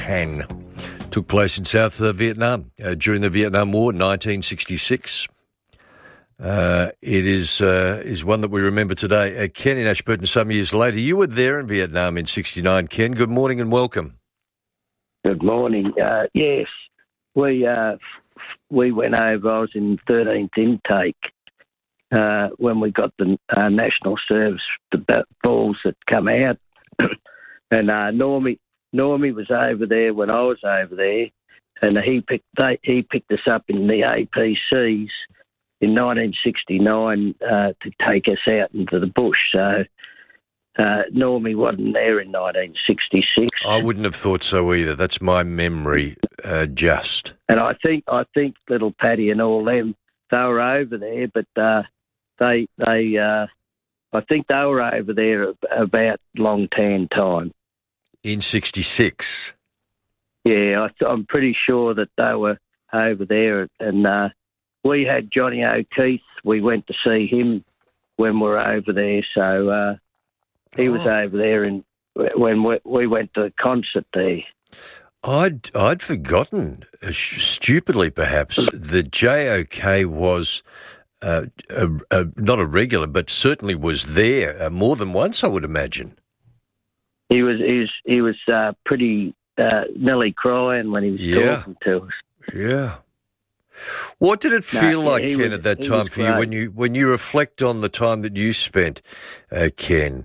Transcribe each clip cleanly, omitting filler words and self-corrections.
Han took place in South Vietnam during the Vietnam War, 1966. It is one that we remember today. Ken in Ashburton, some years later. You were there in Vietnam in 1969, Ken. Good morning and welcome. Good morning. Yes, we went over. I was in 13th intake when we got the National Service, the balls that come out. And Normie was over there when I was over there, and he picked us up in the APCs in 1969 to take us out into the bush. So Normie wasn't there in 1966. I wouldn't have thought so either. That's my memory, just. And I think little Paddy and all them, they were over there, but I think they were over there about Long Tan time. In 66? Yeah, I'm pretty sure that they were over there. And we had Johnny O'Keefe. We went to see him when we were over there. So he was over there when we went to the concert there. I'd forgotten, stupidly perhaps, that JOK was not a regular, but certainly was there more than once, I would imagine. He was pretty nearly crying when he was talking to us. Yeah. What did it feel like, Ken, at that time for you when you reflect on the time that you spent, Ken?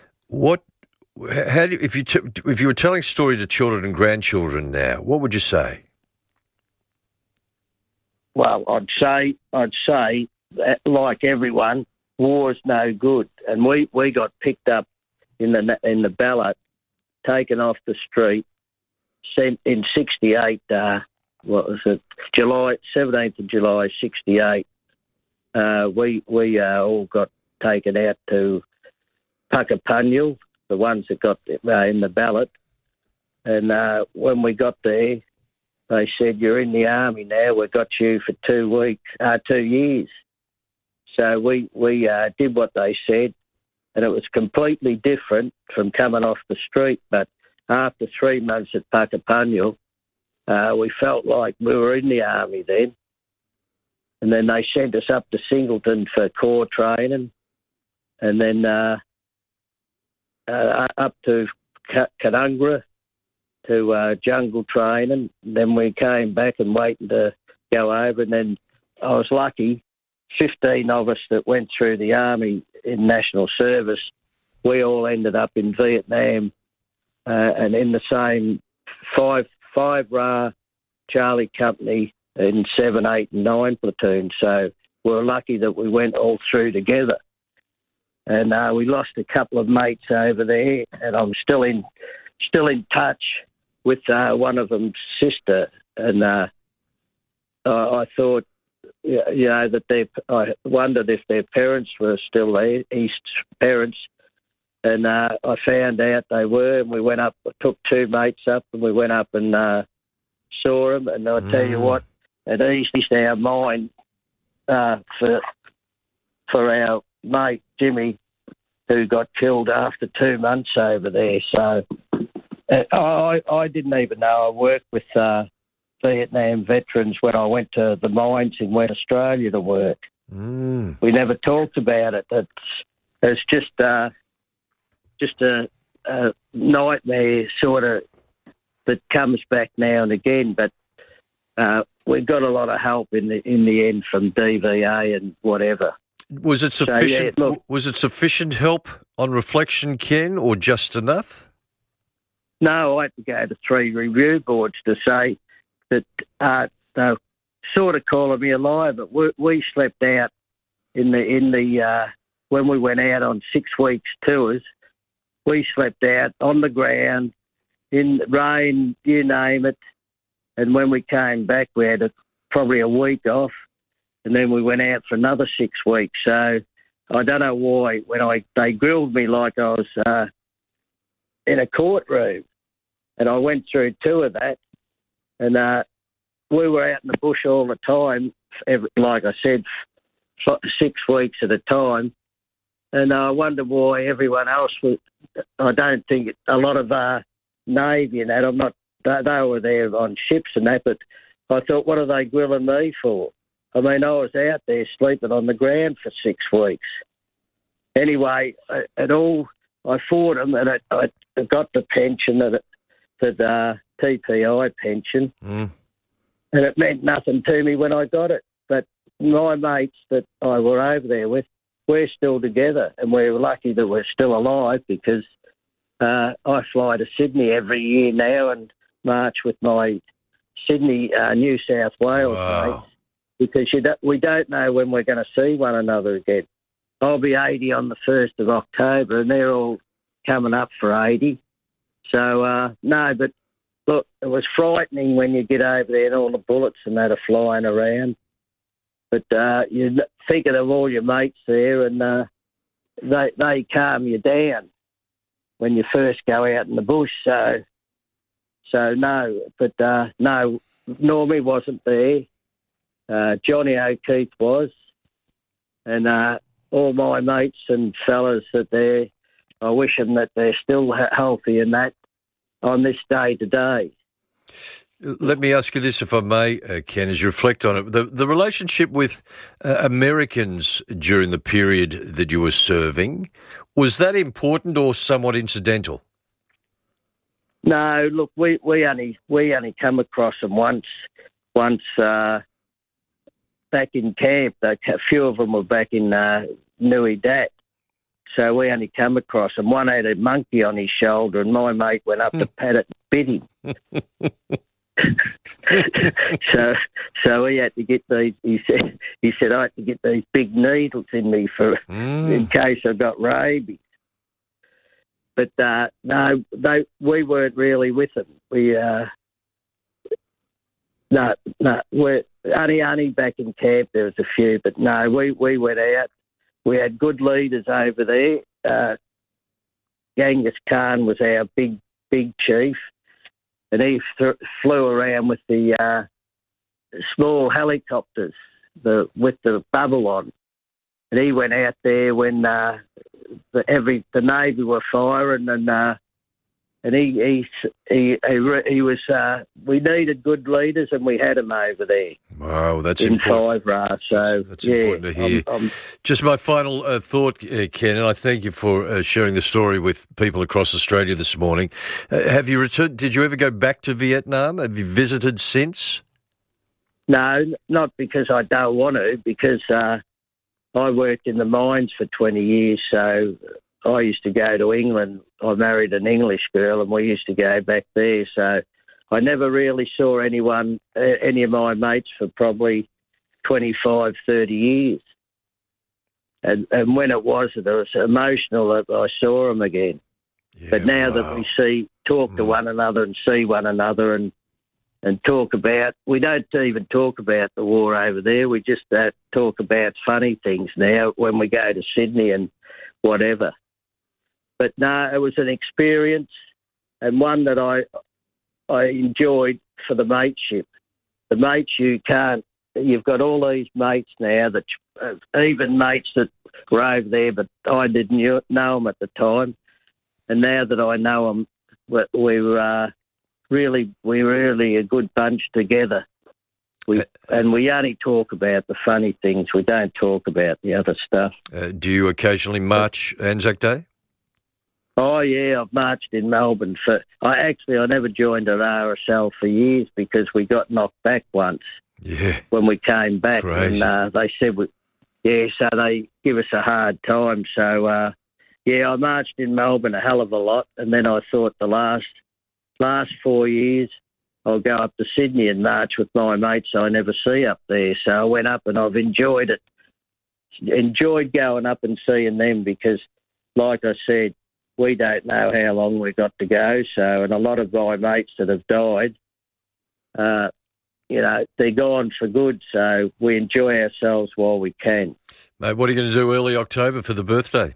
If you were telling a story to children and grandchildren now, what would you say? Well, I'd say that, like everyone, war's no good, and we got picked up in the ballot, taken off the street, sent in 68. What was it? 17th of July, 68. We all got taken out to Puckapunyal, the ones that got in the ballot. And when we got there, they said, "You're in the army now. We've got you for 2 years." So we did what they said, and it was completely different from coming off the street. But after 3 months at Puckapunyal, we felt like we were in the army then. And then they sent us up to Singleton for corps training, and then up to Canungra to jungle training. Then we came back and waiting to go over. And then I was lucky, 15 of us that went through the army in national service, we all ended up in Vietnam and in the same five RA Charlie Company in 7, 8 and 9 platoon. So we were lucky that we went all through together. And we lost a couple of mates over there, and I'm still in touch with one of them's sister. And I thought, that I wondered if their parents were still there, East's parents. And I found out they were, and we went up, took 2 mates up, and we went up and saw them. And I'll tell you what, it eased our mind for our mate Jimmy, who got killed after 2 months over there. So I didn't even know I worked with Vietnam veterans when I went to the mines in West Australia to work. We never talked about it. It's just a nightmare sort of that comes back now and again. But we got a lot of help in the end from DVA and whatever. Was it sufficient? So, was it sufficient help on reflection, Ken, or just enough? No, I had to go to 3 review boards to say that they're sort of calling me a liar, but we slept out in the when we went out on 6 weeks tours. We slept out on the ground in rain, you name it. And when we came back, we had probably a week off, and then we went out for another 6 weeks. So I don't know why when they grilled me like I was in a courtroom, and I went through 2 of that. And we were out in the bush all the time, like I said, 6 weeks at a time. And I wonder why everyone else was. I don't think a lot of Navy and that. I'm not they were there on ships and that, but I thought, what are they grilling me for? I mean, I was out there sleeping on the ground for 6 weeks. Anyway, I fought them, and I got the pension, the TPI pension, and it meant nothing to me when I got it. But my mates that I were over there with, we're still together, and we're lucky that we're still alive because I fly to Sydney every year now and march with my Sydney, New South Wales mates, because we don't know when we're going to see one another again. I'll be 80 on the 1st of October, and they're all coming up for 80. So, no, but look, it was frightening when you get over there and all the bullets and that are flying around. But you think of all your mates there, and they calm you down when you first go out in the bush. So no, but no, Normie wasn't there. Johnny O'Keefe was, and all my mates and fellas that there, I wish them that they're still healthy and that on this day today. Let me ask you this, if I may, Ken, as you reflect on it. The relationship with Americans during the period that you were serving, was that important or somewhat incidental? No, look, we only come across them once back in camp. A few of them were back in Nui Dat. So we only come across them. One had a monkey on his shoulder, and my mate went up to pat it and bit him. so he had to get these. He said I had to get these big needles in me in case I got rabies. But no, we weren't really with them. We're only back in camp. There was a few, but no, we went out. We had good leaders over there. Genghis Khan was our big chief, and he flew around with the small helicopters, with the bubble on. And he went out there when the Navy were firing, and he was. We needed good leaders, and we had them over there. Wow, that's in important. 5RA. So that's important to hear. Just my final thought, Ken, and I thank you for sharing the story with people across Australia this morning. Have you returned? Did you ever go back to Vietnam? Have you visited since? No, not because I don't want to. Because I worked in the mines for 20 years, so I used to go to England. I married an English girl, and we used to go back there. So I never really saw any of my mates for probably 25, 30 years. And when it was emotional that I saw them again. Yeah, but now that we talk to one another and see one another and talk about, we don't even talk about the war over there. We just talk about funny things now when we go to Sydney and whatever. But no, it was an experience, and one that I enjoyed for the mateship. The mates you've got all these mates now, that even mates that were over there, but I didn't know them at the time. And now that I know them, we were really a good bunch together. We only talk about the funny things. We don't talk about the other stuff. Do you occasionally march Anzac Day? Oh, yeah, I've marched in Melbourne. I never joined an RSL for years because we got knocked back once. Yeah. When we came back. Crazy. And they said, so they give us a hard time. So, I marched in Melbourne a hell of a lot. And then I thought the last 4 years I'll go up to Sydney and march with my mates I never see up there. So I went up and I've enjoyed it. Enjoyed going up and seeing them because, like I said, we don't know how long we've got to go. So, and a lot of my mates that have died, they're gone for good. So we enjoy ourselves while we can. Mate, what are you going to do early October for the birthday?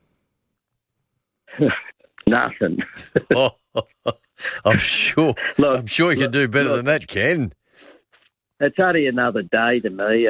Nothing. I'm sure. Look, I'm sure you can do better than that, Ken. It's only another day to me.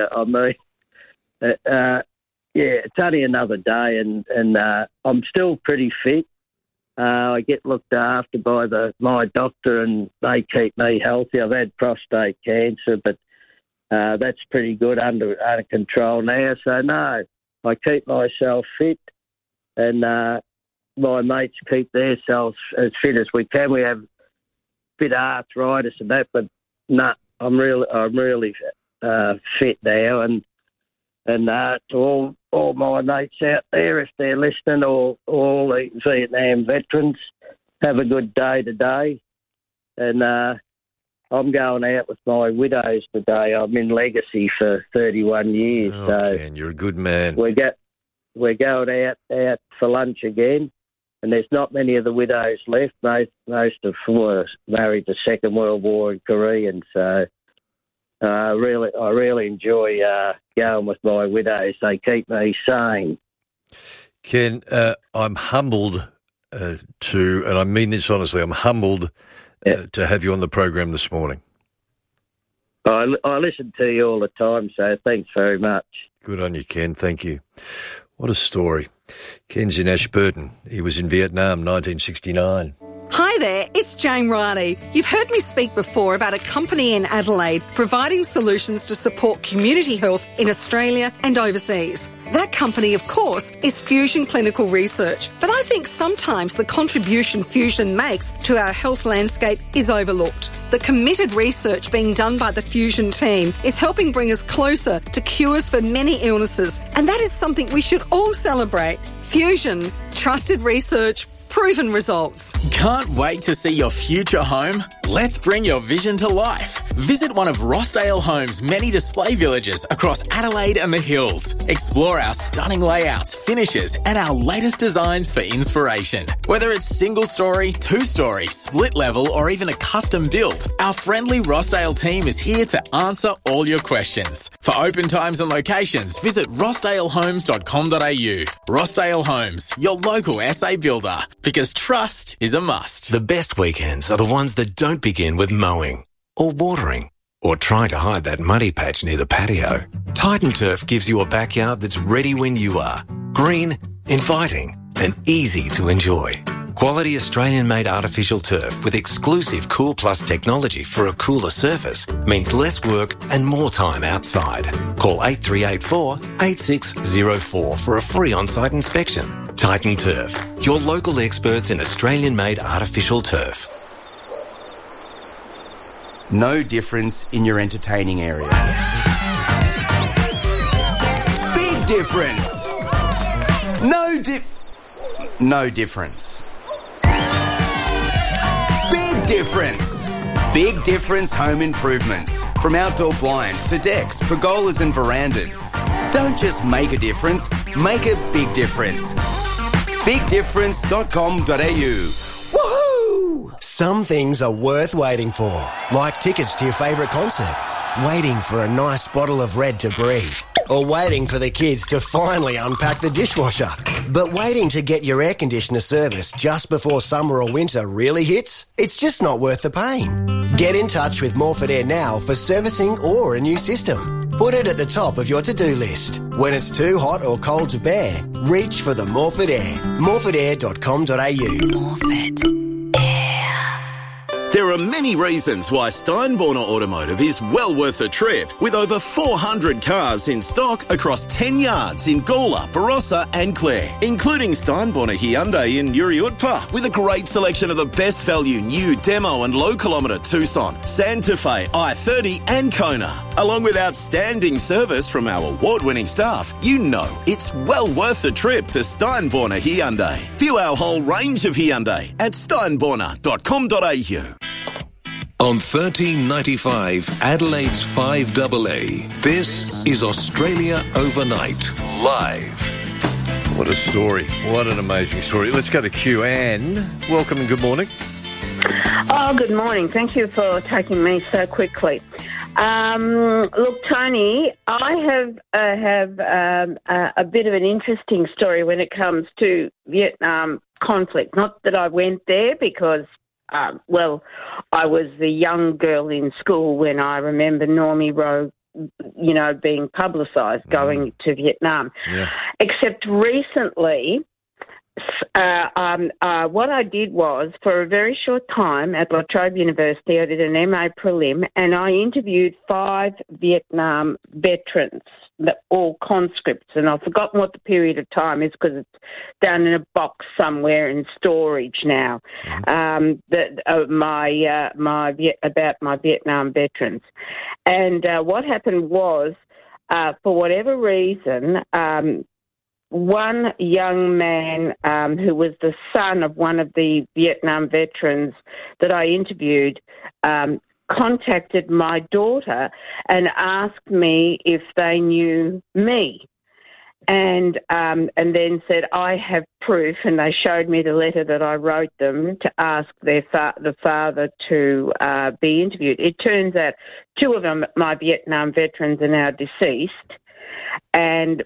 It's only another day, and I'm still pretty fit. I get looked after by my doctor, and they keep me healthy. I've had prostate cancer, but that's pretty good under control now. So, no, I keep myself fit, and my mates keep themselves as fit as we can. We have a bit of arthritis and that, but no, I'm really fit now, and to all my mates out there, if they're listening, or all the Vietnam veterans, have a good day today. And I'm going out with my widows today. I'm in Legacy for 31 years. Oh, so Ken, you're a good man. We're going out for lunch again, and there's not many of the widows left. Most of them were married to Second World War and Korean, so I really enjoy going with my widows. They keep me sane. Ken, I'm humbled and I mean this honestly, I'm humbled to have you on the program this morning. I listen to you all the time, so thanks very much. Good on you, Ken. Thank you. What a story. Ken's in Ashburton. He was in Vietnam, 1969. Hi there, it's Jane Riley. You've heard me speak before about a company in Adelaide providing solutions to support community health in Australia and overseas. That company, of course, is Fusion Clinical Research. But I think sometimes the contribution Fusion makes to our health landscape is overlooked. The committed research being done by the Fusion team is helping bring us closer to cures for many illnesses, and that is something we should all celebrate. Fusion, trusted research, proven results. Can't wait to see your future home? Let's bring your vision to life. Visit one of Rossdale Homes' many display villages across Adelaide and the Hills. Explore our stunning layouts, finishes, and our latest designs for inspiration. Whether it's single story, two-story, split level, or even a custom build, our friendly Rossdale team is here to answer all your questions. For open times and locations, visit rossdalehomes.com.au. Rossdale Homes, your local SA builder. Because trust is a must. The best weekends are the ones that don't begin with mowing or watering or trying to hide that muddy patch near the patio. Titan Turf gives you a backyard that's ready when you are. Green, inviting, and easy to enjoy. Quality Australian-made artificial turf with exclusive Cool Plus technology for a cooler surface means less work and more time outside. Call 8384 8604 for a free on-site inspection. Titan Turf, your local experts in Australian-made artificial turf. No difference in your entertaining area. Big difference. No difference. Big difference. Big Difference Home Improvements. From outdoor blinds to decks, pergolas and verandas. Don't just make a difference, make a big difference. BigDifference.com.au. Woohoo! Some things are worth waiting for, like tickets to your favourite concert, waiting for a nice bottle of Red to breathe, or waiting for the kids to finally unpack the dishwasher. But waiting to get your air conditioner serviced just before summer or winter really hits? It's just not worth the pain. Get in touch with Morford Air now for servicing or a new system. Put it at the top of your to-do list. When it's too hot or cold to bear, reach for the Morford Air. morfordair.com.au. Morford Air. There are many reasons why Steinborner Automotive is well worth a trip, with over 400 cars in stock across 10 yards in Gawler, Barossa and Clare, including Steinborner Hyundai in Uriutpa, with a great selection of the best value new demo and low kilometre Tucson, Santa Fe, i30 and Kona. Along with outstanding service from our award-winning staff, you know it's well worth a trip to Steinborner Hyundai. View our whole range of Hyundai at steinborner.com.au. On 1395 Adelaide's 5AA, this is Australia Overnight, live. What a story. What an amazing story. Let's go to Q. Anne. Welcome and good morning. Oh, good morning. Thank you for taking me so quickly. Look, Tony, I have a bit of an interesting story when it comes to Vietnam conflict. Not that I went there because, I was the young girl in school when I remember Normie Rowe, being publicised going to Vietnam. Yeah. Except recently, What I did was, for a very short time at La Trobe University, I did an MA prelim, and I interviewed 5 Vietnam veterans, all conscripts, and I've forgotten what the period of time is because it's down in a box somewhere in storage now. About my Vietnam veterans, and what happened was, for whatever reason, one young man who was the son of one of the Vietnam veterans that I interviewed contacted my daughter and asked me if they knew me, and then said, I have proof, and they showed me the letter that I wrote them to ask the father to be interviewed. It turns out 2 of them, my Vietnam veterans, are now deceased, and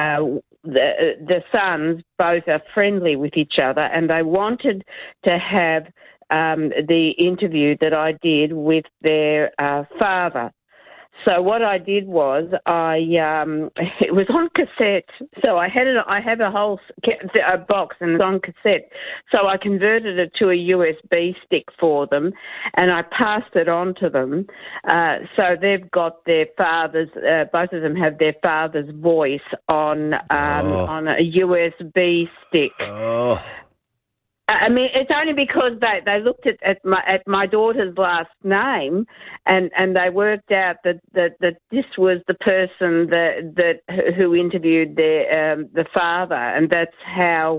the sons both are friendly with each other, and they wanted to have the interview that I did with their father. So what I did was it was on cassette. So I have a whole box and it's on cassette. So I converted it to a USB stick for them, and I passed it on to them. So they've got their father's. Both of them have their father's voice on a USB stick. Oh. I mean, it's only because they looked at my daughter's last name, and they worked out that this was the person who interviewed the father, and that's how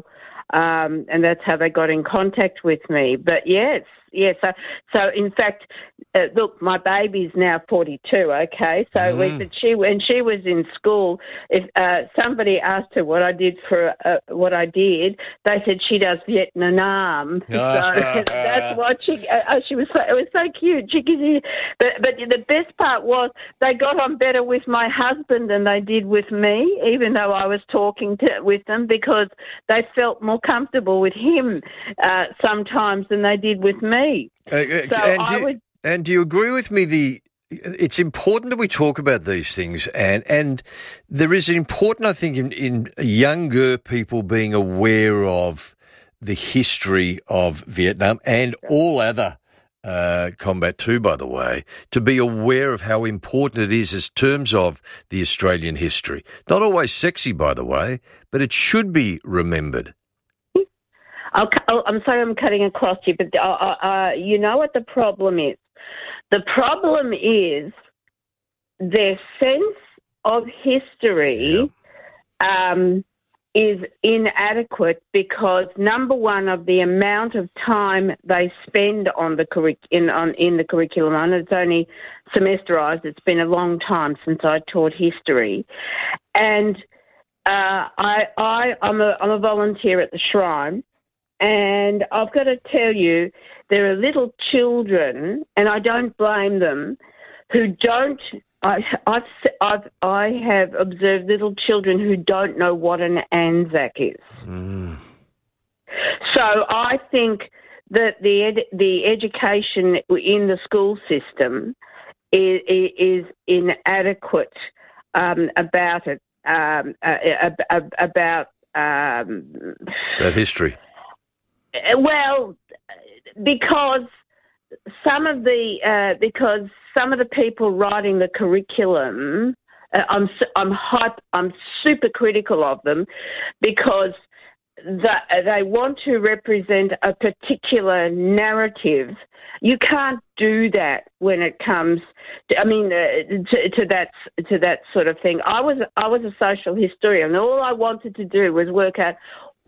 they got in contact with me. But yes. So in fact, look, my baby's now 42. Okay, so when she was in school, if somebody asked her what I did they said she does Vietnam. So that's what she was. It was so cute. But the best part was they got on better with my husband than they did with me, even though I was talking with them, because they felt more comfortable with him sometimes than they did with me. And do you agree with me? It's important that we talk about these things, and there is important, I think, in younger people being aware of the history of Vietnam and all other combat too, by the way, to be aware of how important it is as terms of the Australian history. Not always sexy, by the way, but it should be remembered. I'm sorry I'm cutting across you, but you know what the problem is? The problem is their sense of history is inadequate because, number one, of the amount of time they spend on in the curriculum. I know it's only semesterised. It's been a long time since I taught history. And I'm a volunteer at the Shrine. And I've got to tell you, there are little children, and I don't blame them, who don't. I have observed little children who don't know what an Anzac is. So I think that the education in the school system is inadequate about it. About that history. Well, because some of the people writing the curriculum, I'm super critical of them because they want to represent a particular narrative. You can't do that when it comes to, to that sort of thing. I was a social historian, and all I wanted to do was work out.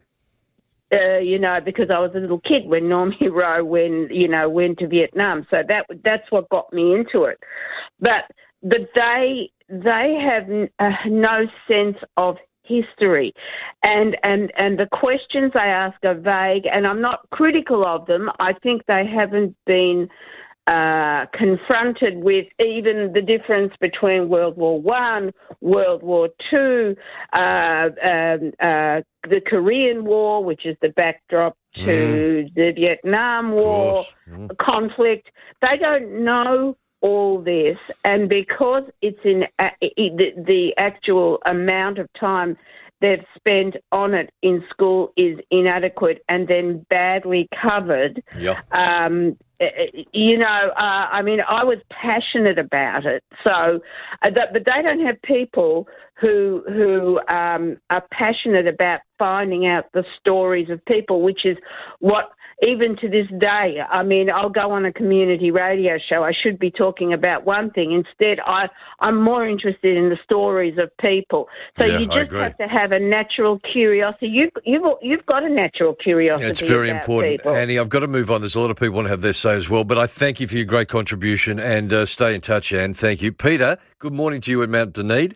Because I was a little kid when Norm Hero went to Vietnam, so that's what got me into it. But they have no sense of history, and the questions they ask are vague. And I'm not critical of them. I think they haven't been confronted with even the difference between World War I, World War II, the Korean War, which is the backdrop to the Vietnam War conflict. They don't know all this, and because it's in the actual amount of time they've spent on it in school is inadequate and then badly covered. Yeah. I mean, I was passionate about it. So, but they don't have people who are passionate about finding out the stories of people, which is what, even to this day, I mean, I'll go on a community radio show. I should be talking about one thing. Instead, I'm more interested in the stories of people. So you just have to have a natural curiosity. You've got a natural curiosity. Yeah, it's very about important. people. Annie, I've got to move on. There's a lot of people want to have their say as well, but I thank you for your great contribution and stay in touch, Anne. Thank you. Peter, good morning to you in Mount Dunedin.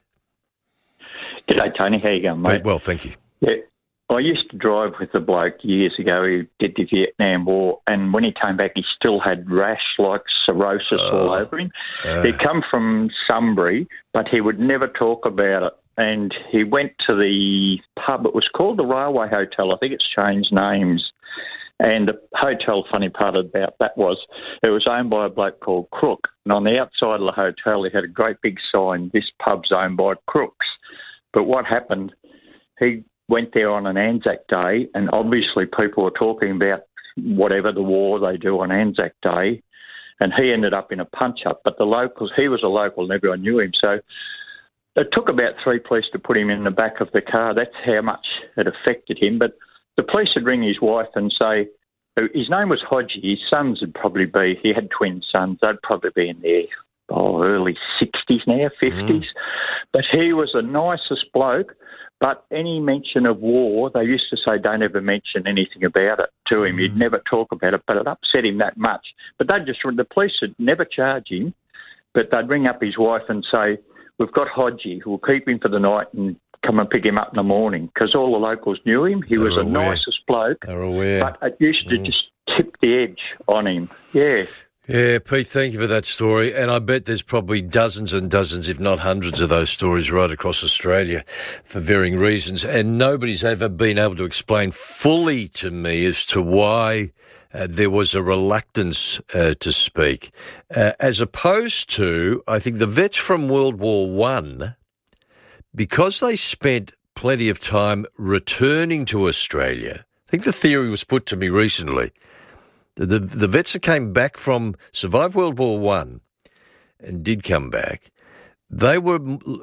G'day, Tony. How you going, mate? Well, thank you. Yeah. I used to drive with a bloke years ago who did the Vietnam War, and when he came back, he still had rash like cirrhosis all over him. He'd come from Sunbury, but he would never talk about it. And he went to the pub. It was called the Railway Hotel. I think it's changed names. And the hotel, funny part about that was it was owned by a bloke called Crook. And on the outside of the hotel, he had a great big sign, "This pub's owned by Crooks." But what happened, he went there on an Anzac Day, and obviously people were talking about whatever the war they do on Anzac Day, and he ended up in a punch-up. But the locals, he was a local and everyone knew him, so it took about 3 police to put him in the back of the car. That's how much it affected him. But the police would ring his wife and say, his name was Hodgie, his sons would probably be, he had twin sons, they'd probably be in their early 60s now, 50s. But he was the nicest bloke. But any mention of war, they used to say, don't ever mention anything about it to him. He'd never talk about it, but it upset him that much. But the police would never charge him, but they'd ring up his wife and say, we've got Hodgie, we'll keep him for the night and come and pick him up in the morning, because all the locals knew him. He was the nicest bloke. They're aware. But it used to just tip the edge on him. Yeah. Yeah, Pete, thank you for that story. And I bet there's probably dozens and dozens, if not hundreds of those stories right across Australia for varying reasons. And nobody's ever been able to explain fully to me as to why there was a reluctance to speak. As opposed to, I think the vets from World War I, because they spent plenty of time returning to Australia, I think the theory was put to me recently, the vets that came back survived World War I and did come back, they were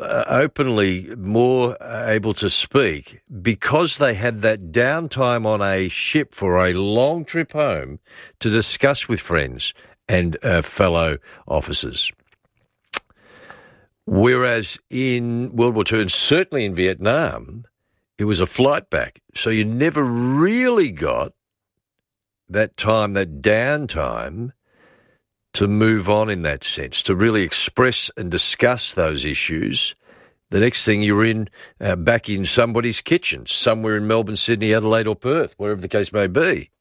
openly more able to speak because they had that downtime on a ship for a long trip home to discuss with friends and fellow officers. Whereas in World War II, and certainly in Vietnam, it was a flight back. So you never really got that time, that downtime, to move on in that sense, to really express and discuss those issues. The next thing you're back in somebody's kitchen, somewhere in Melbourne, Sydney, Adelaide or Perth, wherever the case may be.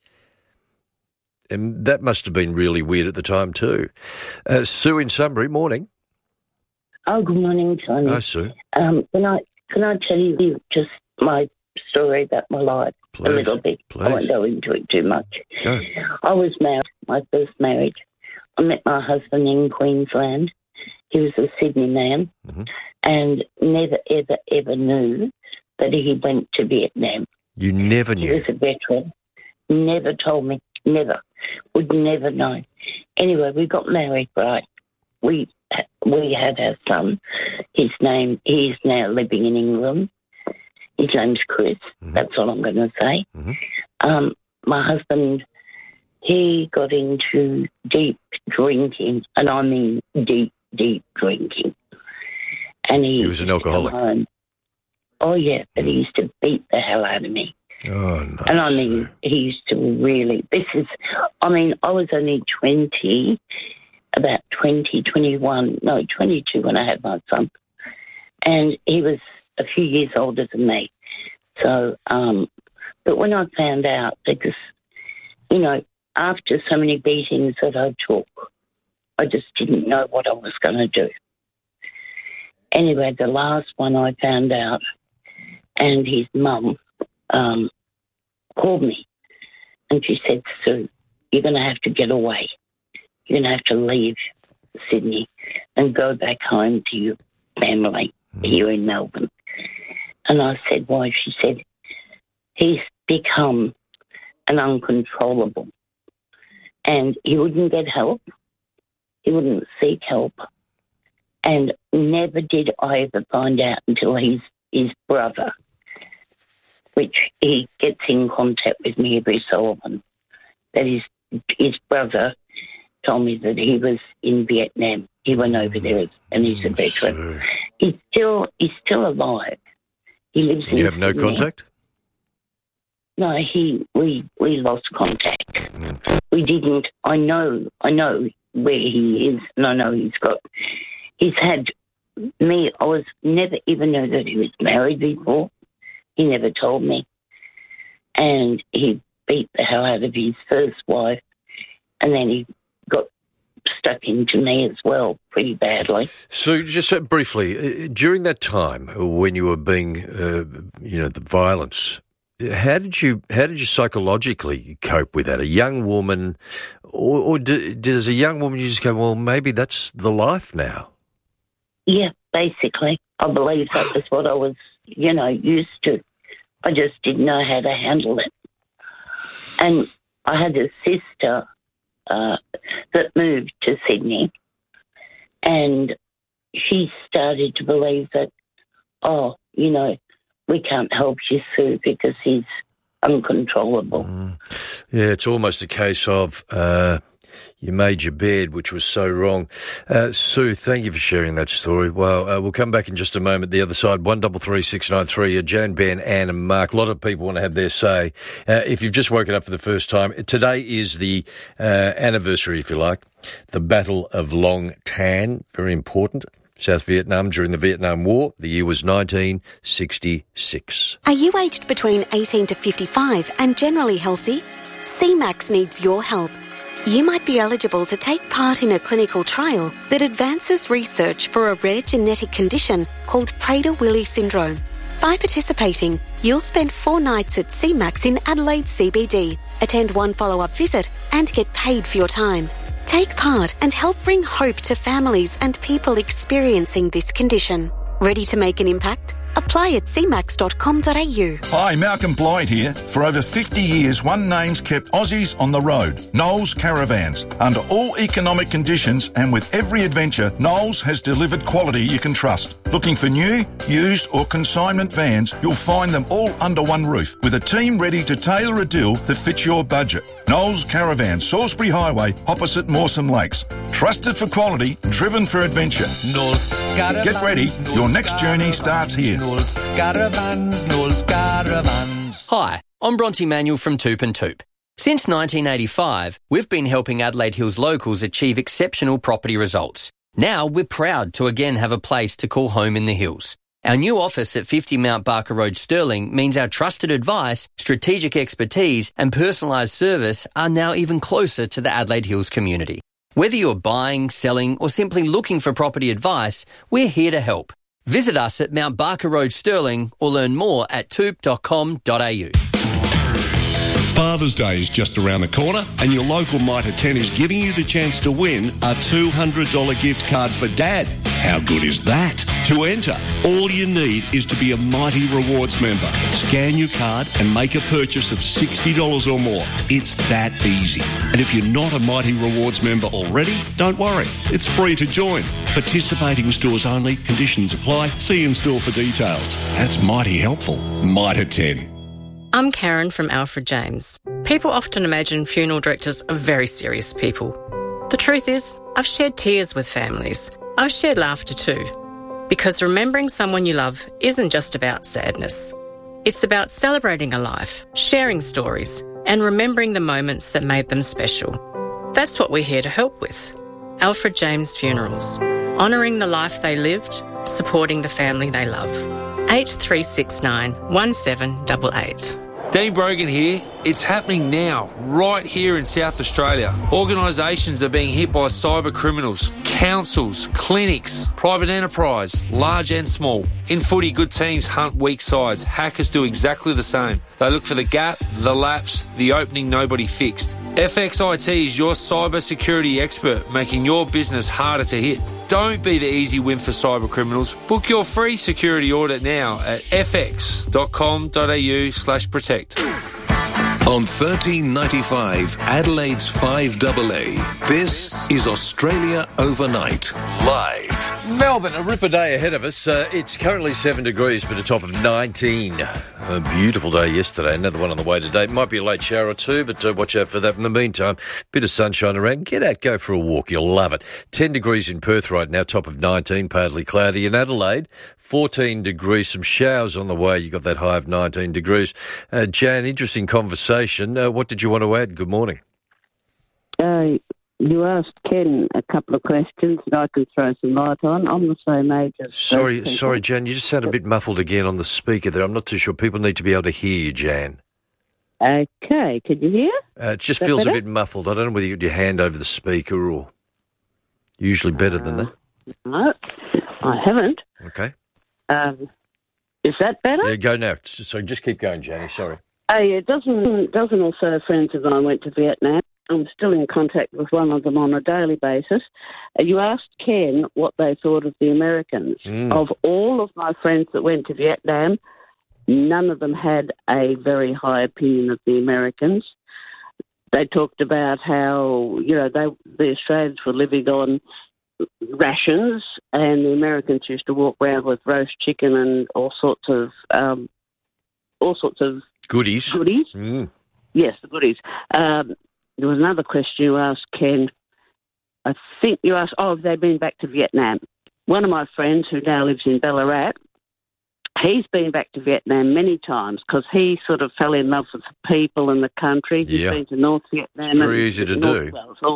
And that must have been really weird at the time too. Sue in Sunbury, morning. Oh, good morning, Tony. Hi, Sue. Can I tell you just my story about my life? Please, a little bit. Please. I won't go into it too much. Go. I was married, my first marriage. I met my husband in Queensland. He was a Sydney man and never, ever, ever knew that he went to Vietnam. You never knew? He was a veteran. Never told me. Never. Would never know. Anyway, we got married, right? We had our son. He's now living in England. His name's Chris. That's all I'm going to say. My husband, he got into deep drinking, and I mean deep, deep drinking. And he was an alcoholic. Home. Oh, yeah, but he used to beat the hell out of me. Oh, no. And I mean, he used to really, I was only 20, about 20, 21, no, 22 when I had my son. And he was a few years older than me. So, but when I found out, because, after so many beatings that I took, I just didn't know what I was going to do. Anyway, the last one I found out, and his mum called me, and she said, Sue, you're going to have to get away. You're going to have to leave Sydney and go back home to your family here in Melbourne. And I said, why? She said, he's become an uncontrollable. And he wouldn't get help. He wouldn't seek help. And never did I ever find out until his brother, which he gets in contact with me every so often, that his brother told me that he was in Vietnam. He went over there and he's a veteran. He's still alive. He lives in You have no Sydney. contact? No, we lost contact. We didn't. I know where he is, and I know he's had me. I was never even knew that he was married before. He never told me, and he beat the hell out of his first wife, and then he got stuck into me as well, pretty badly. So just briefly, during that time when you were being, the violence, how did you psychologically cope with that? A young woman, or as a young woman you just go, well, maybe that's the life now? Yeah, basically. I believe that was what I was, used to. I just didn't know how to handle it. And I had a sister that moved to Sydney, and she started to believe that, we can't help you, Sue, because he's uncontrollable. Yeah, it's almost a case of you made your bed, which was so wrong. Sue, thank you for sharing that story. Well, we'll come back in just a moment. The other side, 133 693. Jan, Ben, Anne and Mark. A lot of people want to have their say. If you've just woken up for the first time, today is the anniversary, if you like, the Battle of Long Tan. Very important. South Vietnam during the Vietnam War. The year was 1966. Are you aged between 18 to 55 and generally healthy? CMAX needs your help. You might be eligible to take part in a clinical trial that advances research for a rare genetic condition called Prader-Willi syndrome. By participating, you'll spend 4 nights at CMAX in Adelaide CBD, attend 1 follow-up visit and get paid for your time. Take part and help bring hope to families and people experiencing this condition. Ready to make an impact? Apply at cmax.com.au. Hi, Malcolm Blythe here. For over 50 years, one name's kept Aussies on the road. Knowles Caravans. Under all economic conditions and with every adventure, Knowles has delivered quality you can trust. Looking for new, used or consignment vans, you'll find them all under one roof with a team ready to tailor a deal that fits your budget. Knowles Caravans, Salisbury Highway, opposite Mawson Lakes. Trusted for quality, driven for adventure. Knowles Caravans. Get ready, your next journey starts here. Knowles Caravans. Hi, I'm Bronte Manuel from Toop and Toop. Since 1985, we've been helping Adelaide Hills locals achieve exceptional property results. Now we're proud to again have a place to call home in the hills. Our new office at 50 Mount Barker Road, Stirling, means our trusted advice, strategic expertise and personalised service are now even closer to the Adelaide Hills community. Whether you're buying, selling or simply looking for property advice, we're here to help. Visit us at Mount Barker Road, Stirling, or learn more at toop.com.au. Father's Day is just around the corner and your local Mitre 10 is giving you the chance to win a $200 gift card for Dad. How good is that? To enter, all you need is to be a Mighty Rewards member. Scan your card and make a purchase of $60 or more. It's that easy. And if you're not a Mighty Rewards member already, don't worry. It's free to join. Participating stores only. Conditions apply. See in store for details. That's mighty helpful. Mitre 10. I'm Karen from Alfred James. People often imagine funeral directors are very serious people. The truth is, I've shared tears with families. I've shared laughter too. Because remembering someone you love isn't just about sadness. It's about celebrating a life, sharing stories, and remembering the moments that made them special. That's what we're here to help with. Alfred James Funerals. Honouring the life they lived, supporting the family they love. 8369 1788. Dean Brogan here. It's happening now, right here in South Australia. Organisations are being hit by cyber criminals, councils, clinics, private enterprise, large and small. In footy, good teams hunt weak sides. Hackers do exactly the same. They look for the gap, the lapse, the opening nobody fixed. FXIT is your cyber security expert, making your business harder to hit. Don't be the easy win for cyber criminals. Book your free security audit now at fx.com.au/protect. On 1395 Adelaide's 5AA, this is Australia Overnight, live. Melbourne, a ripper day ahead of us. It's currently 7 degrees, but a top of 19. A beautiful day yesterday. Another one on the way today. Might be a late shower or two, but watch out for that. In the meantime, bit of sunshine around. Get out, go for a walk. You'll love it. 10 degrees in Perth right now, top of 19, partly cloudy. In Adelaide, 14 degrees, some showers on the way. You got that high of 19 degrees. Jan, interesting conversation. What did you want to add? Good morning. You asked Ken a couple of questions that I can throw some light on. I'm the same age as Sorry, Jan, you just sound a bit muffled again on the speaker there. I'm not too sure. People need to be able to hear you, Jan. Okay, can you hear? It just feels a bit muffled. I don't know whether you got your hand over the speaker or usually better than that. No, I haven't. Okay. Is that better? Yeah, go now. So just keep going, Janie. Sorry. A dozen or so friends of mine went to Vietnam. I'm still in contact with one of them on a daily basis. You asked Ken what they thought of the Americans. Of all of my friends that went to Vietnam, none of them had a very high opinion of the Americans. They talked about how, the Australians were living on rations and the Americans used to walk around with roast chicken and all sorts of goodies. Yes, the goodies. There was another question you asked, Ken. I think you asked, have they been back to Vietnam? One of my friends who now lives in Ballarat, he's been back to Vietnam many times because he sort of fell in love with the people and the country. He's been to North Vietnam. It's very easy to do.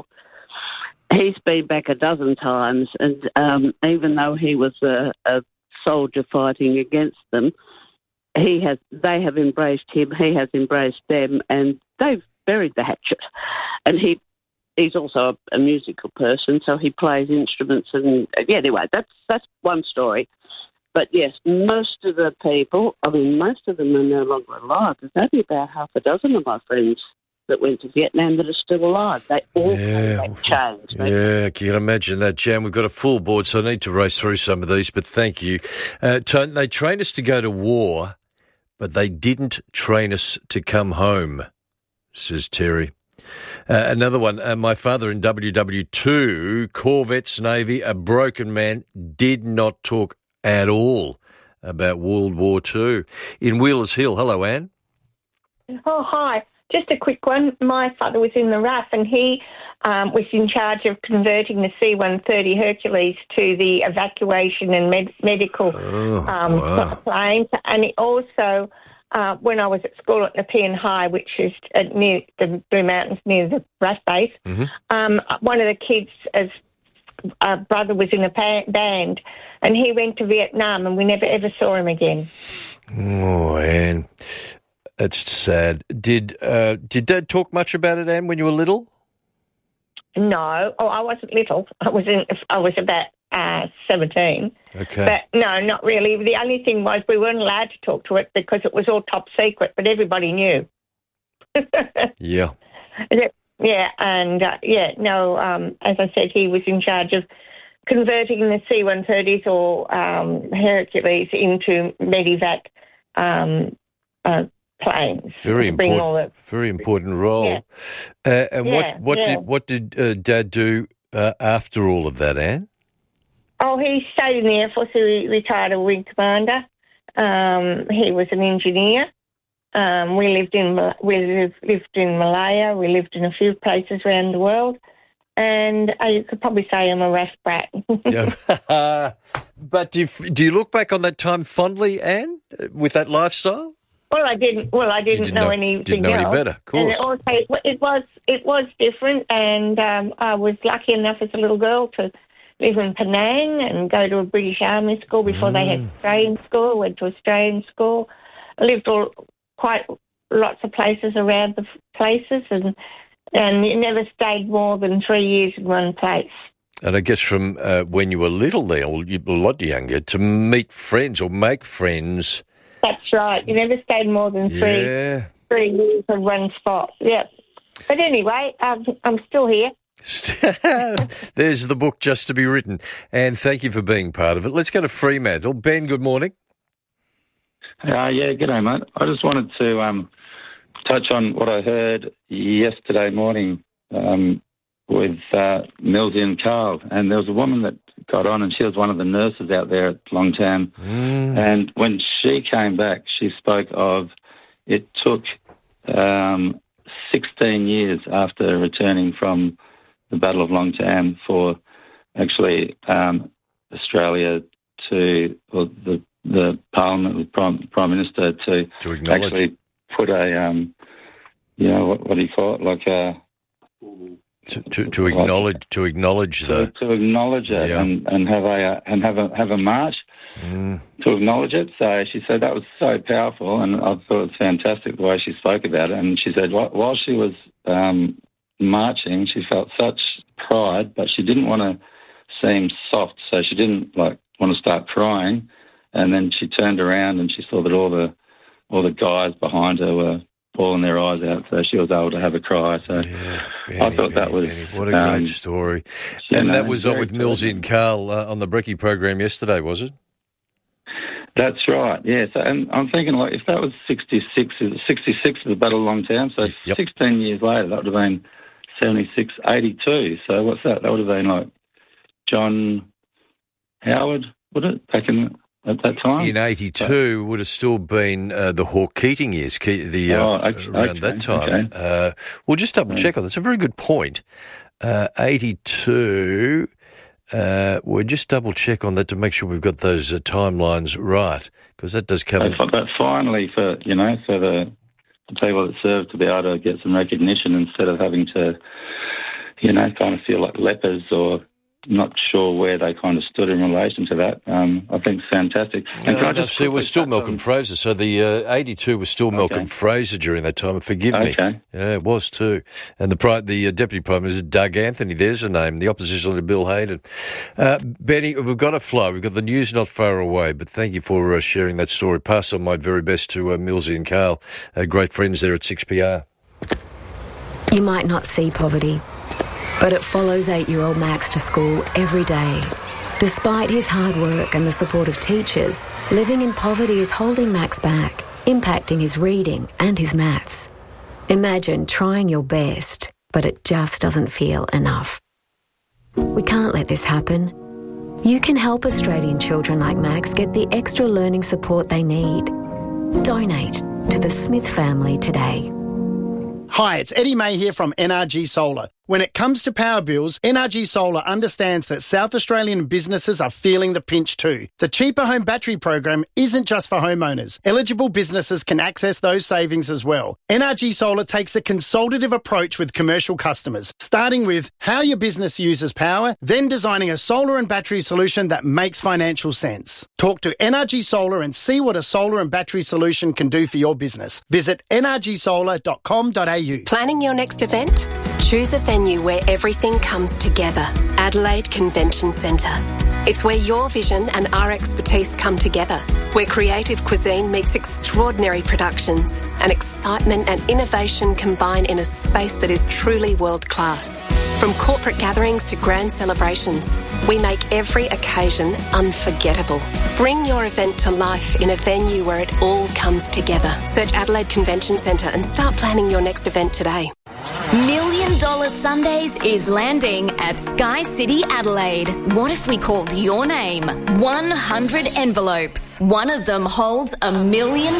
He's been back a dozen times, and even though he was a soldier fighting against them, they have embraced him, he has embraced them, and they've buried the hatchet. And he's also a musical person, so he plays instruments. And anyway, that's one story. But yes, most of the people, most of them are no longer alive. There's only about half a dozen of my friends that went to Vietnam that are still alive. They all came back changed. Yeah, can you imagine that, Jan? We've got a full board, so I need to race through some of these, but thank you. They trained us to go to war, but they didn't train us to come home, says Terry. Another one, my father in WW2, Corvettes, Navy, a broken man, did not talk at all about World War II. In Wheelers Hill, hello, Anne. Oh, hi. Just a quick one. My father was in the RAF and he was in charge of converting the C-130 Hercules to the evacuation and medical planes. And he also, when I was at school at Nepean High, which is near the Blue Mountains, near the RAF base, one of the kids' brother was in a band and he went to Vietnam and we never ever saw him again. Oh, Anne. That's sad. Did Dad talk much about it, Anne, when you were little? No. Oh, I wasn't little. I was about 17. Okay. But no, not really. The only thing was we weren't allowed to talk to it because it was all top secret, but everybody knew. Yeah. Yeah, and as I said, he was in charge of converting the C-130s or Hercules into Medivac planes. Very important role. Yeah. And what did Dad do after all of that, Anne? Oh, he stayed in the Air Force. He retired a wing commander. He was an engineer. We lived in Malaya. We lived in a few places around the world. And you could probably say I'm a RAF brat. But do you look back on that time fondly, Anne, with that lifestyle? Well, I didn't know anything didn't know else. any better, of course. And it was different, and I was lucky enough as a little girl to live in Penang and go to a British Army school before they had Australian school. Went to Australian school. I lived quite lots of places around the places, and you never stayed more than 3 years in one place. And I guess from when you were little there, or you were a lot younger, to meet friends or make friends. That's right. You never stayed more than 3 years in one spot. Yep. But anyway, I'm still here. There's the book just to be written. And thank you for being part of it. Let's go to Fremantle. Ben, good morning. Yeah, g'day, mate. I just wanted to touch on what I heard yesterday morning with Millsy and Carl. And there was a woman that got on, and she was one of the nurses out there at Longtown. And when she came back, she spoke of it took 16 years after returning from the Battle of Longtown for actually Australia to, or the Parliament with Prime Minister to actually put a, what do you call it, like a... To acknowledge it and have a march to acknowledge it. So she said that was so powerful, and I thought it was fantastic the way she spoke about it. And she said while she was marching, she felt such pride, but she didn't want to seem soft, so she didn't want to start crying. And then she turned around and she saw that all the guys behind her were bawling their eyes out, so she was able to have a cry. So I thought that was... What a great story. And that was with Millsy and Carl on the Brekkie program yesterday, was it? That's right, yeah. So, and I'm thinking, if that was 66 is the Battle of Longtown, so 16 years later, that would have been 76, 82. So what's that? That would have been John Howard, would it, back in... at that time? In 82 would have still been the Hawke Keating years, around that time. Okay. We'll just double check on that. That's a very good point. 82, we'll just double check on that to make sure we've got those timelines right, because that does cover... But finally, for the people that served to be able to get some recognition instead of having to, kind of feel like lepers or not sure where they kind of stood in relation to that. I think it's fantastic. And it was still Malcolm Fraser. So the 82 was still Malcolm Fraser during that time. Forgive me. Yeah, it was too. And the Deputy Prime Minister, Doug Anthony, there's a name, the opposition leader, Bill Hayden. Benny, we've got to flow. We've got the news not far away, but thank you for sharing that story. Pass on my very best to Millsy and Carl, great friends there at 6PR. You might not see poverty, but it follows 8-year-old Max to school every day. Despite his hard work and the support of teachers, living in poverty is holding Max back, impacting his reading and his maths. Imagine trying your best, but it just doesn't feel enough. We can't let this happen. You can help Australian children like Max get the extra learning support they need. Donate to the Smith family today. Hi, it's Eddie May here from NRG Solar. When it comes to power bills, NRG Solar understands that South Australian businesses are feeling the pinch too. The Cheaper Home Battery program isn't just for homeowners. Eligible businesses can access those savings as well. NRG Solar takes a consultative approach with commercial customers, starting with how your business uses power, then designing a solar and battery solution that makes financial sense. Talk to NRG Solar and see what a solar and battery solution can do for your business. Visit nrgsolar.com.au. Planning your next event? Choose a venue where everything comes together. Adelaide Convention Centre. It's where your vision and our expertise come together, where creative cuisine meets extraordinary productions and excitement and innovation combine in a space that is truly world-class. From corporate gatherings to grand celebrations, we make every occasion unforgettable. Bring your event to life in a venue where it all comes together. Search Adelaide Convention Centre and start planning your next event today. $1 Million Sundays is landing at Sky City Adelaide. What if we called your name? 100 envelopes. One of them holds $1 million.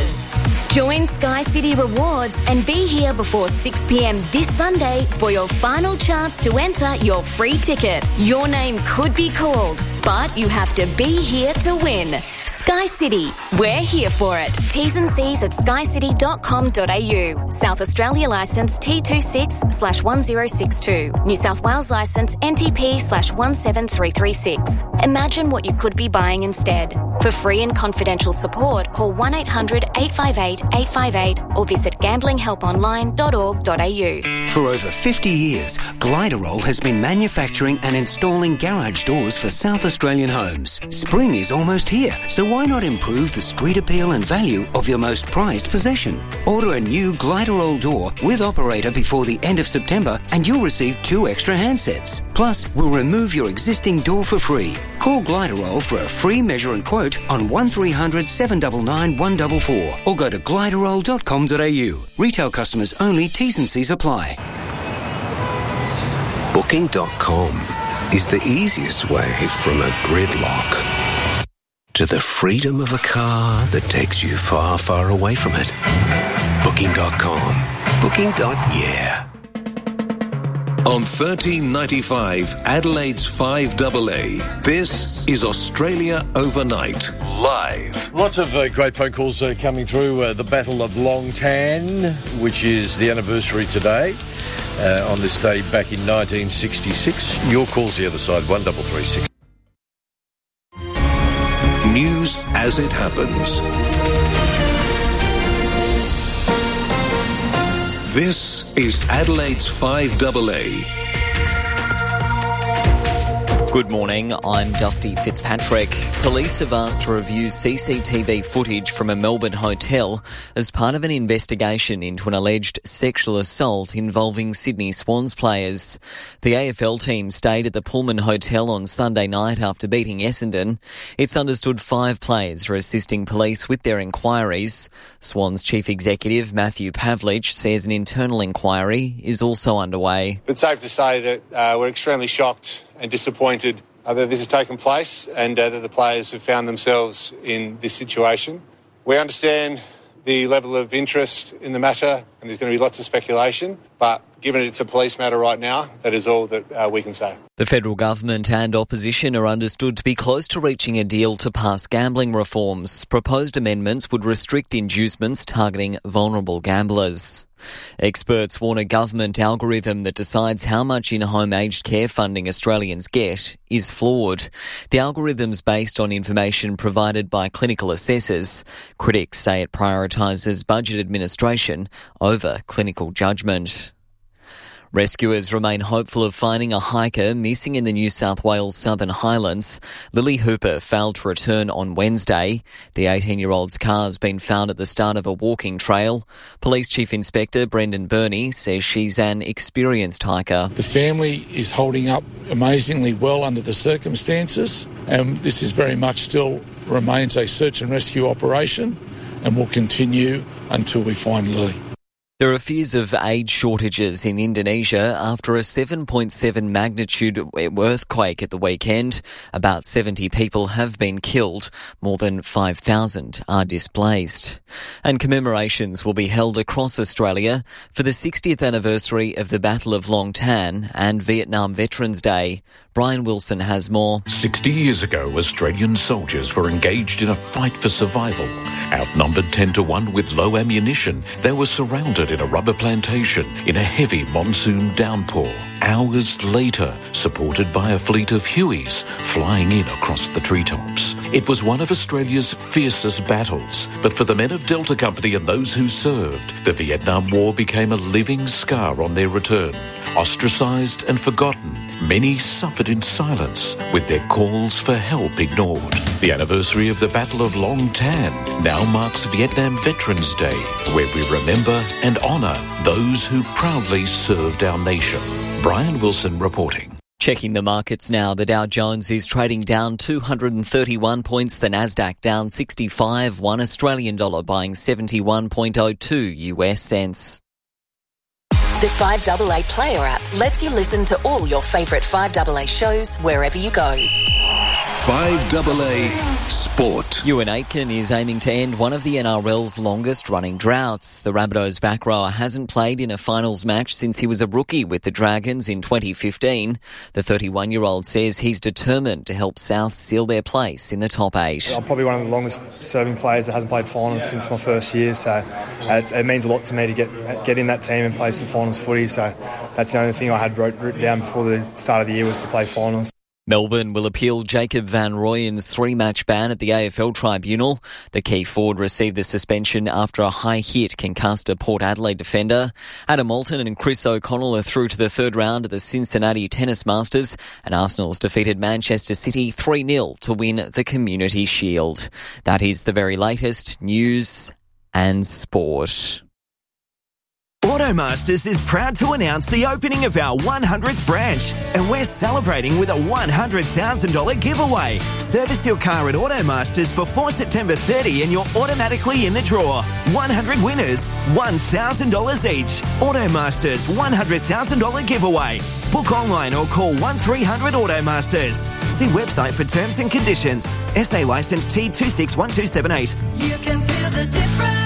Join Sky City Rewards and be here before 6 p.m. this Sunday for your final chance to enter your free ticket. Your name could be called, but you have to be here to win. Sky City, we're here for it. T's and C's at skycity.com.au. South Australia licence T26/1062. New South Wales licence NTP/17336. Imagine what you could be buying instead. For free and confidential support, call 1-800-858-858 or visit gamblinghelponline.org.au. For over 50 years, Gliderol has been manufacturing and installing garage doors for South Australian homes. Spring is almost here, so why not improve the street appeal and value of your most prized possession? Order a new Gliderol door with operator before the end of September and you'll receive 2 extra handsets. Plus, we'll remove your existing door for free. Call Gliderol for a free measure and quote on 1300 799 144 or go to gliderol.com.au. Retail customers only, T's and C's apply. Booking.com is the easiest way from a gridlock to the freedom of a car that takes you far, far away from it. Booking.com. Booking.yeah. On 1395 Adelaide's 5AA, this is Australia Overnight, live. Lots of great phone calls coming through. The Battle of Long Tan, which is the anniversary today. On this day back in 1966. Your calls the other side, 1336. News as it happens. This is Adelaide's 5AA. Good morning, I'm Dusty Fitzpatrick. Police have asked to review CCTV footage from a Melbourne hotel as part of an investigation into an alleged sexual assault involving Sydney Swans players. The AFL team stayed at the Pullman Hotel on Sunday night after beating Essendon. It's understood 5 players are assisting police with their inquiries. Swans Chief Executive Matthew Pavlich says an internal inquiry is also underway. It's safe to say that we're extremely shocked and disappointed that this has taken place and that the players have found themselves in this situation. We understand the level of interest in the matter and there's going to be lots of speculation, but given it's a police matter right now, that is all that we can say. The federal government and opposition are understood to be close to reaching a deal to pass gambling reforms. Proposed amendments would restrict inducements targeting vulnerable gamblers. Experts warn a government algorithm that decides how much in-home aged care funding Australians get is flawed. The algorithm's based on information provided by clinical assessors. Critics say it prioritises budget administration over clinical judgment. Rescuers remain hopeful of finding a hiker missing in the New South Wales Southern Highlands. Lily Hooper failed to return on Wednesday. The 18-year-old's car has been found at the start of a walking trail. Police Chief Inspector Brendan Burney says she's an experienced hiker. The family is holding up amazingly well under the circumstances, and this is very much still remains a search and rescue operation and will continue until we find Lily. There are fears of aid shortages in Indonesia after a 7.7 magnitude earthquake at the weekend. About 70 people have been killed. More than 5,000 are displaced. And commemorations will be held across Australia for the 60th anniversary of the Battle of Long Tan and Vietnam Veterans Day. Brian Wilson has more. 60 years ago, Australian soldiers were engaged in a fight for survival. Outnumbered 10-1 with low ammunition, they were surrounded in a rubber plantation in a heavy monsoon downpour. Hours later, supported by a fleet of Hueys flying in across the treetops. It was one of Australia's fiercest battles, but for the men of Delta Company and those who served, the Vietnam War became a living scar on their return. Ostracised and forgotten, many suffered in silence with their calls for help ignored. The anniversary of the Battle of Long Tan now marks Vietnam Veterans Day, where we remember and honour those who proudly served our nation. Brian Wilson reporting. Checking the markets now, the Dow Jones is trading down 231 points, the Nasdaq down 65, $1 Australian dollar buying 71.02 US cents. The 5AA Player app lets you listen to all your favourite 5AA shows wherever you go. 5AA Sport. Ewan Aitken is aiming to end one of the NRL's longest-running droughts. The Rabbitohs back rower hasn't played in a finals match since he was a rookie with the Dragons in 2015. The 31-year-old says he's determined to help South seal their place in the top 8. I'm probably one of the longest-serving players that hasn't played finals since my first year, so it means a lot to me to get in that team and play some finals footy. So that's the only thing I had written down before the start of the year was to play finals. Melbourne will appeal Jacob Van Rooyen's 3-match ban at the AFL Tribunal. The key forward received the suspension after a high hit concussed a Port Adelaide defender. Adam Moulton and Chris O'Connell are through to the third round of the Cincinnati Tennis Masters, and Arsenal's defeated Manchester City 3-0 to win the Community Shield. That is the very latest news and sport. Automasters is proud to announce the opening of our 100th branch, and we're celebrating with a $100,000 giveaway. Service your car at Automasters before September 30 and you're automatically in the draw. 100 winners, $1,000 each. Automasters $100,000 giveaway. Book online or call 1300 Automasters. See website for terms and conditions. SA licence T261278. You can feel the difference.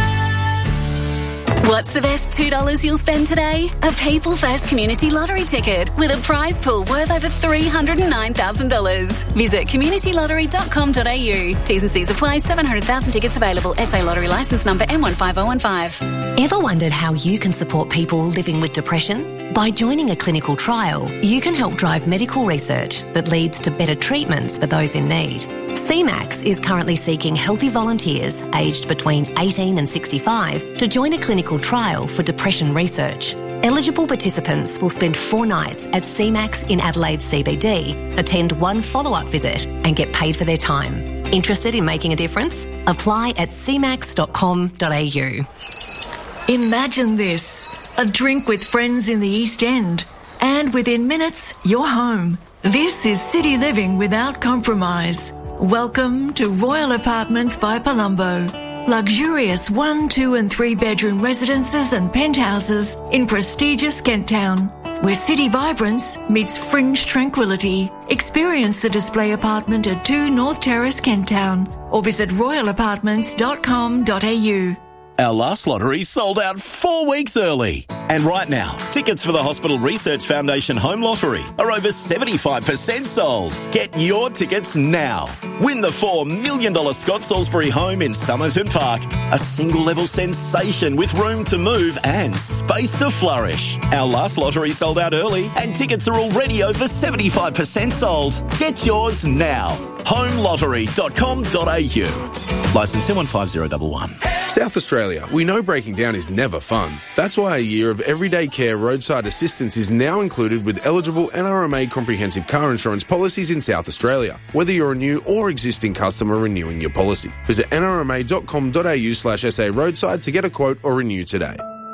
What's the best $2 you'll spend today? A People First Community Lottery ticket with a prize pool worth over $309,000. Visit communitylottery.com.au. T's and C's apply. 700,000 tickets available. SA Lottery licence number M15015. Ever wondered how you can support people living with depression? By joining a clinical trial, you can help drive medical research that leads to better treatments for those in need. CMAX is currently seeking healthy volunteers aged between 18 and 65 to join a clinical trial for depression research. Eligible participants will spend 4 nights at CMAX in Adelaide CBD, attend 1 follow-up visit and get paid for their time. Interested in making a difference? Apply at cmax.com.au. Imagine this. A drink with friends in the East End. And within minutes, you're home. This is city living without compromise. Welcome to Royal Apartments by Palumbo. Luxurious 1, 2 and 3 bedroom residences and penthouses in prestigious Kent Town, where city vibrance meets fringe tranquility. Experience the display apartment at 2 North Terrace, Kent Town, or visit royalapartments.com.au. Our last lottery sold out 4 weeks early. And right now, tickets for the Hospital Research Foundation Home Lottery are over 75% sold. Get your tickets now. Win the $4 million Scott Salisbury home in Somerton Park. A single-level sensation with room to move and space to flourish. Our last lottery sold out early and tickets are already over 75% sold. Get yours now. homelottery.com.au. Licence M150111. South Australia, we know breaking down is never fun. That's why a year of everyday care roadside assistance is now included with eligible NRMA comprehensive car insurance policies in South Australia, whether you're a new or existing customer renewing your policy. Visit nrma.com.au/SA roadside to get a quote or renew today.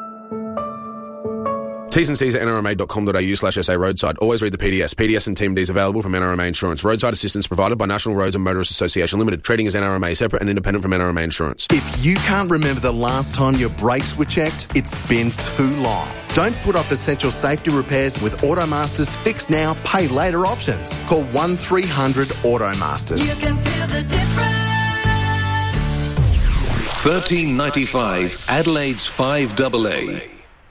T's and C's at nrma.com.au/SA roadside. Always read the PDS. PDS and Team D is available from NRMA Insurance. Roadside assistance provided by National Roads and Motorists Association Limited. Trading as NRMA, separate and independent from NRMA Insurance. If you can't remember the last time your brakes were checked, it's been too long. Don't put off essential safety repairs with Automasters Fix Now, Pay Later options. Call 1300 Automasters. You can feel the difference. 1395 Adelaide's 5AA.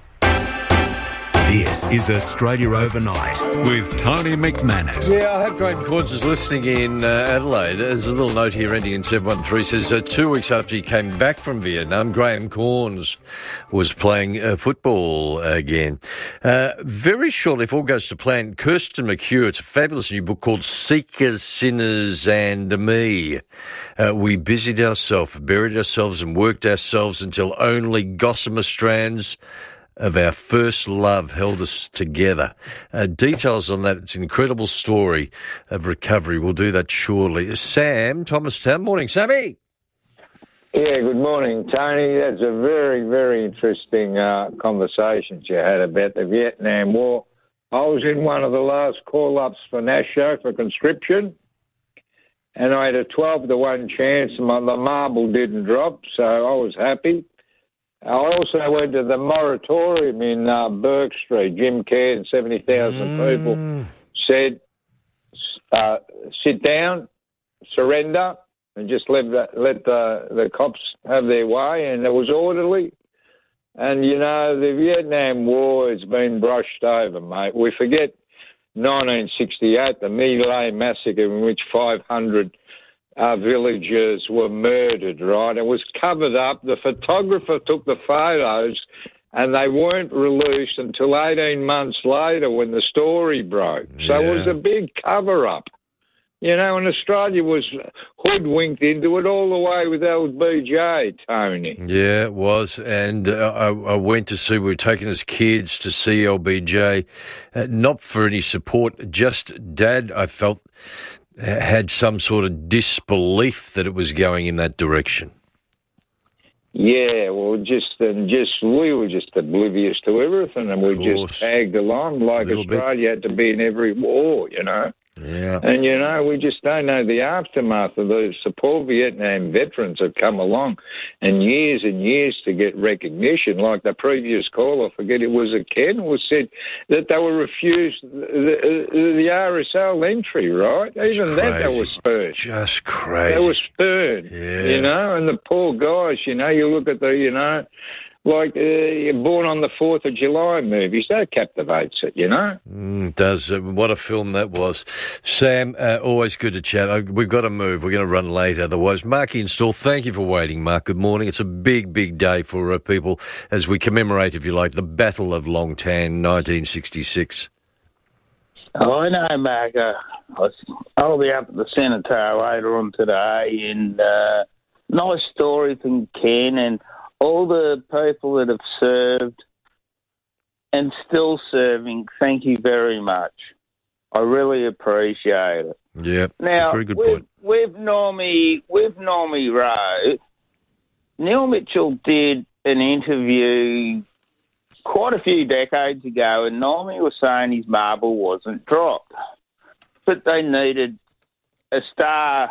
This is Australia Overnight with Tony McManus. Yeah, I hope Graham Corns is listening in Adelaide. There's a little note here ending in 713. Says 2 weeks after he came back from Vietnam, Graham Corns was playing football again. Very shortly, if all goes to plan, Kirsten McHugh, it's a fabulous new book called Seekers, Sinners and Me. We busied ourselves, buried ourselves and worked ourselves until only gossamer strands of our first love held us together. Details on that. It's an incredible story of recovery. We'll do that shortly. Sam, Thomastown. Morning, Sammy. Yeah, good morning, Tony. That's a very, very interesting conversations you had about the Vietnam War. I was in one of the last call-ups for NASHO for conscription, and I had a 12-1 chance, and the marble didn't drop, so I was happy. I also went to the moratorium in Burke Street. Jim Cairn, 70,000 people, said, sit down, surrender, and just let the cops have their way, and it was orderly. And, you know, the Vietnam War has been brushed over, mate. We forget 1968, the My Lai massacre in which 500 villagers were murdered, right? It was covered up. The photographer took the photos and they weren't released until 18 months later when the story broke. So it was a big cover-up. You know, and Australia was hoodwinked into it all the way with LBJ, Tony. Yeah, it was. And I went to see, we were taking as kids to see LBJ, not for any support, just Dad, I felt, had some sort of disbelief that it was going in that direction. Yeah, well, we were just oblivious to everything, and we just tagged along like Australia had to be in every war, you know. Yeah. And, you know, we just don't know the aftermath of those poor Vietnam veterans that come along and years to get recognition. Like the previous caller, I forget it was a Ken, was said that they were refused the RSL entry, right? Even that they were spurned. Just crazy. They were spurned, you know, and the poor guys, you know, you look at the, you know, like Born on the 4th of July movies, that captivates it, you know? It does. What a film that was. Sam, always good to chat. We've got to move. We're going to run late otherwise. Mark Install, thank you for waiting, Mark. Good morning. It's a big, big day for people as we commemorate, if you like, the Battle of Long Tan, 1966. Oh, I know, Mark. I'll be up at the Centre later on today, and nice story from Ken and all the people that have served and still serving, thank you very much. I really appreciate it. Yeah, now, that's a very good point. With Normie Rowe, Neil Mitchell did an interview quite a few decades ago, and Normie was saying his marble wasn't dropped, but they needed a star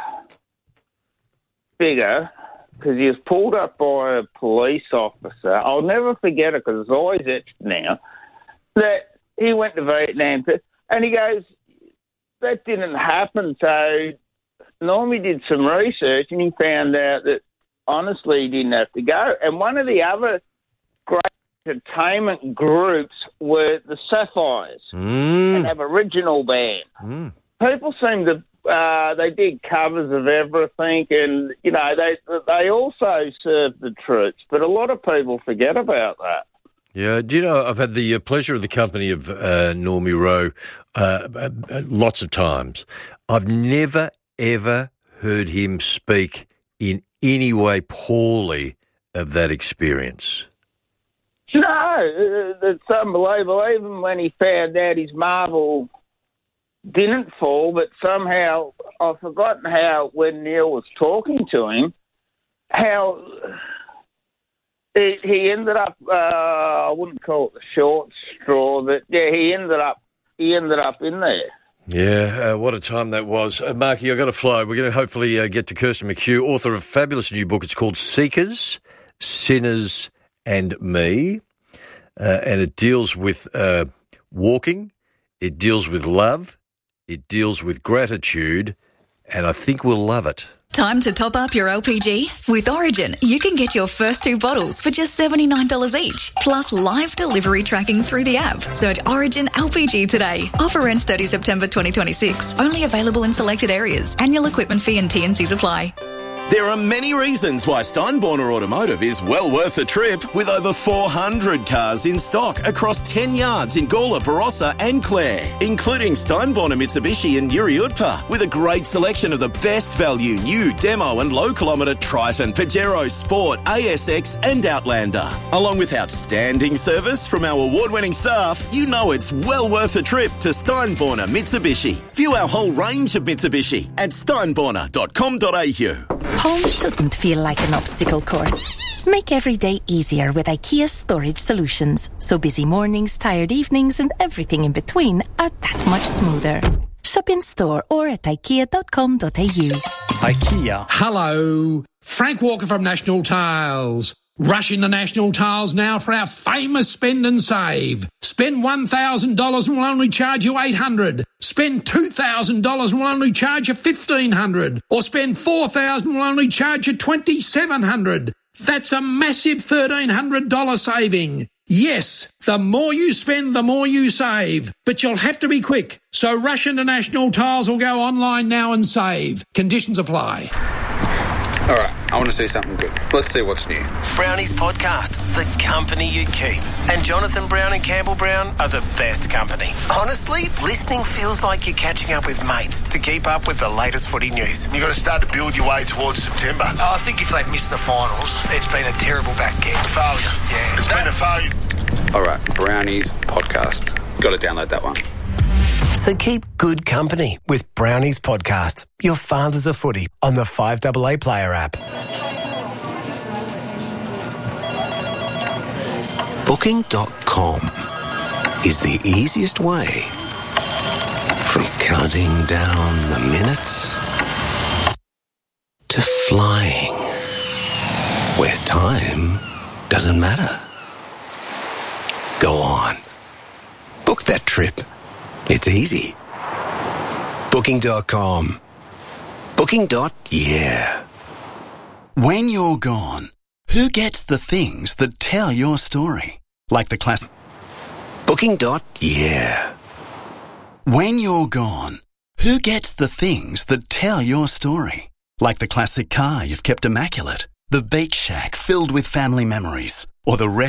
figure because he was pulled up by a police officer. I'll never forget it because it's always etched now, that he went to Vietnam and he goes, that didn't happen. So Normie did some research and he found out that honestly he didn't have to go. And one of the other great entertainment groups were the Sapphires, an Aboriginal band. People seem to they did covers of everything, and you know they also served the troops, but a lot of people forget about that. Yeah, do you know, I've had the pleasure of the company of Normie Rowe lots of times. I've never, ever heard him speak in any way poorly of that experience. No, it's unbelievable. Even when he found out his marble didn't fall, but somehow, I've forgotten how, when Neil was talking to him, how he ended up, I wouldn't call it the short straw, but yeah, he ended up in there. Yeah, what a time that was. Marky, I've got to fly. We're going to hopefully get to Kirsten McHugh, author of a fabulous new book. It's called Seekers, Sinners and Me, and it deals with walking, it deals with love, it deals with gratitude, and I think we'll love it. Time to top up your LPG? With Origin, you can get your first 2 bottles for just $79 each, plus live delivery tracking through the app. Search Origin LPG today. Offer ends 30 September 2026. Only available in selected areas. Annual equipment fee and T&Cs apply. There are many reasons why Steinborner Automotive is well worth a trip, with over 400 cars in stock across 10 yards in Gawler, Barossa and Clare, including Steinborner Mitsubishi and Yuriutpa, with a great selection of the best value new demo and low-kilometre Triton, Pajero Sport, ASX and Outlander. Along with outstanding service from our award-winning staff, you know it's well worth a trip to Steinborner Mitsubishi. View our whole range of Mitsubishi at steinborner.com.au. Home shouldn't feel like an obstacle course. Make every day easier with IKEA Storage Solutions, so busy mornings, tired evenings and everything in between are that much smoother. Shop in store or at ikea.com.au. IKEA. Hello, Frank Walker from National Tiles. Rush into National Tiles now for our famous spend and save. Spend $1,000 and we'll only charge you $800. Spend $2,000 and we'll only charge you $1,500. Or spend $4,000 and we'll only charge you $2,700. That's a massive $1,300 saving. Yes, the more you spend, the more you save. But you'll have to be quick. So rush into National Tiles or go online now and save. Conditions apply. All right, I want to see something good. Let's see what's new. Brownie's podcast, The Company You Keep. And Jonathan Brown and Campbell Brown are the best company. Honestly, listening feels like you're catching up with mates to keep up with the latest footy news. You've got to start to build your way towards September. I think if they miss the finals, it's been a terrible back end. Failure. Yeah. It's been a failure. All right, Brownie's podcast. Got to download that one. So keep good company with Brownie's podcast, Your Father's a Footy, on the 5AA Player app. Booking.com is the easiest way from counting down the minutes to flying where time doesn't matter. Go on. Book that trip. It's easy. Booking.com. Booking.yeah. When you're gone, who gets the things that tell your story? Like the classic. Booking.yeah. When you're gone, who gets the things that tell your story? Like the classic car you've kept immaculate, the beach shack filled with family memories, or the